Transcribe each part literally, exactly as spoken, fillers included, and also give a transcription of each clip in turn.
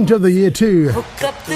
moment of the year too. Uh,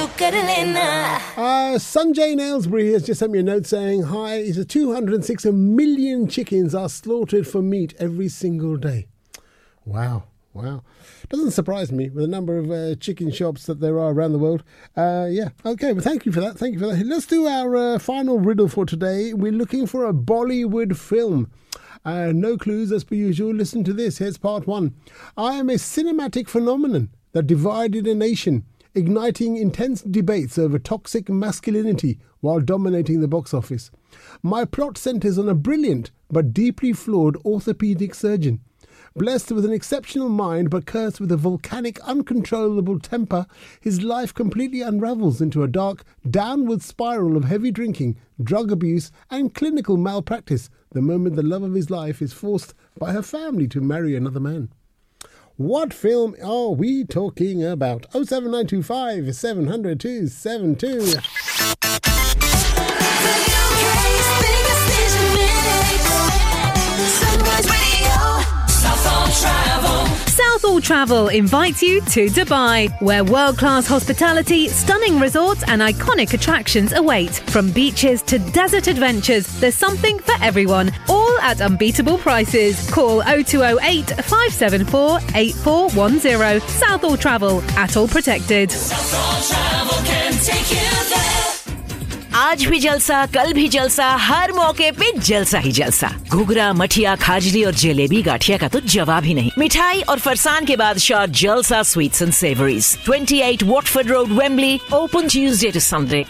Sanjay Nailsbury has just sent me a note saying, hi, he says two hundred six million chickens are slaughtered for meat every single day. Wow, wow. Doesn't surprise me with the number of uh, chicken shops that there are around the world. Uh, yeah, okay, well, thank you for that. Thank you for that. Let's do our uh, final riddle for today. We're looking for a Bollywood film. Uh, no clues as per usual. Listen to this. Here's part one. I am a cinematic phenomenon that divided a nation, igniting intense debates over toxic masculinity while dominating the box office. My plot centres on a brilliant but deeply flawed orthopaedic surgeon. Blessed with an exceptional mind but cursed with a volcanic, uncontrollable temper, his life completely unravels into a dark, downward spiral of heavy drinking, drug abuse and clinical malpractice the moment the love of his life is forced by her family to marry another man. What film are we talking about? oh seven nine two five, seven hundred, two seven two. Southall Travel invites you to Dubai, where world-class hospitality, stunning resorts and iconic attractions await. From beaches to desert adventures, there's something for everyone, all at unbeatable prices. Call oh two oh eight, five seven four, eight four one oh. Southall Travel, Atoll Protected. Southall Travel can take you there. आज भी जलसा, कल भी जलसा, हर मौके पे जलसा ही जलसा। घुघरा, मठिया, खाजली और जलेबी गाठिया का तो जवाब ही नहीं। मिठाई और फरसान के बादशाह जलसा sweets and savouries, twenty-eight Watford Road, Wembley, open Tuesday to Sunday.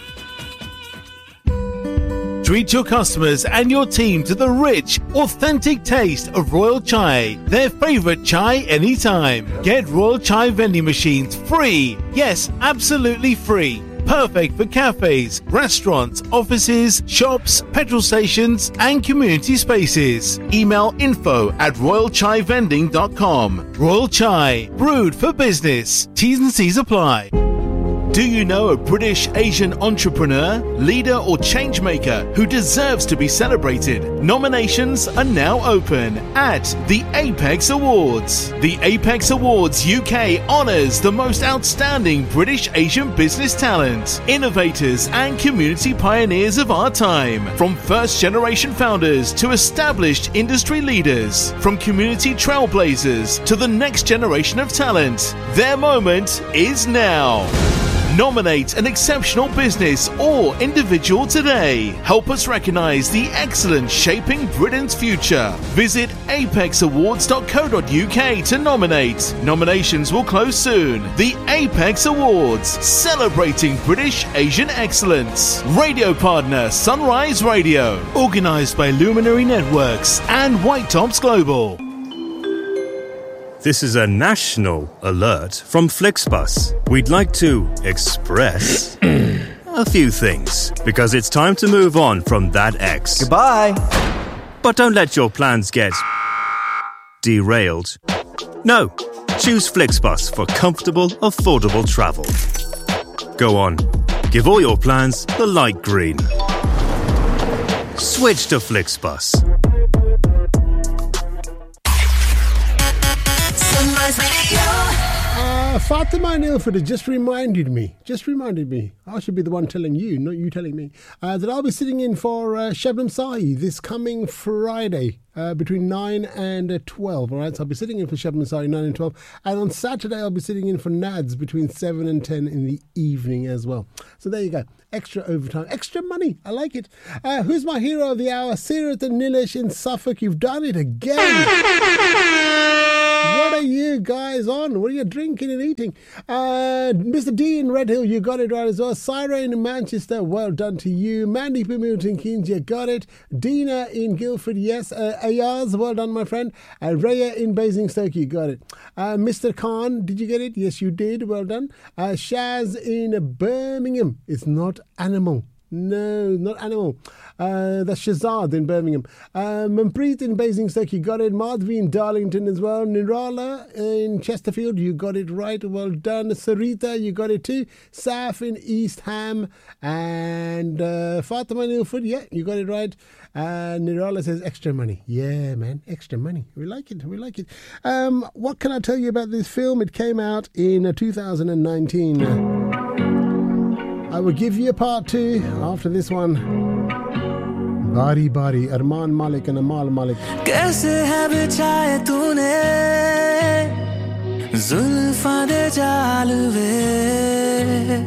Treat your customers and your team to the rich, authentic taste of Royal Chai, their favourite chai anytime. Get Royal Chai vending machines free. Yes, absolutely free. Perfect for cafes, restaurants, offices, shops, petrol stations and community spaces. Email info at royal chai vending dot com. Royal Chai, brewed for business. T's and C's apply. Do you know a British Asian entrepreneur, leader or change maker who deserves to be celebrated? Nominations are now open at the Apex Awards. The Apex Awards U K honours the most outstanding British Asian business talent, innovators and community pioneers of our time. From first generation founders to established industry leaders, from community trailblazers to the next generation of talent. Their moment is now. Nominate an exceptional business or individual today. Help us recognise the excellence shaping Britain's future. Visit apex awards dot co dot uk to nominate. Nominations will close soon. The Apex Awards, celebrating British Asian excellence. Radio partner Sunrise Radio. Organised by Luminary Networks and White Tops Global. This is a national alert from Flixbus. We'd like to express a few things because it's time to move on from that ex. Goodbye. But don't let your plans get derailed. No, choose Flixbus for comfortable, affordable travel. Go on, give all your plans the light green. Switch to Flixbus. Uh, Fatima and Ilford has just reminded me, just reminded me, I should be the one telling you, not you telling me, uh, that I'll be sitting in for uh, Shabnam Sahi this coming Friday uh, between nine and uh, twelve, all right? So I'll be sitting in for Shabnam Sahi nine and twelve, and on Saturday I'll be sitting in for Nads between seven and ten in the evening as well. So there you go, extra overtime, extra money, I like it. Uh, who's my hero of the hour? Sirat and Nilesh in Suffolk, you've done it again. What are you guys on? What are you drinking and eating? Uh, Mister D in Redhill, you got it right as well. Syra in Manchester, well done to you. Mandy from Milton Keynes, you got it. Dina in Guildford, yes. Uh, Ayaz, well done, my friend. Uh, Raya in Basingstoke, you got it. Uh, Mister Khan, did you get it? Yes, you did. Well done. Uh, Shaz in Birmingham, it's not animal. No, not Animal. Uh, that's Shazad in Birmingham. Uh, Manpreet in Basingstoke, you got it. Madhvi in Darlington as well. Nirala in Chesterfield, you got it right. Well done. Sarita, you got it too. Saf in East Ham. And uh, Fatima in Ilford, yeah, you got it right. Uh, Nirala says extra money. Yeah, man, extra money. We like it. We like it. Um, what can I tell you about this film? It came out in uh, two thousand nineteen. I will give you a part two after this one. Bari Bari, Arman Malik and Amal Malik. कैसे है बिछाए तूने जुल्फां दे जाल वे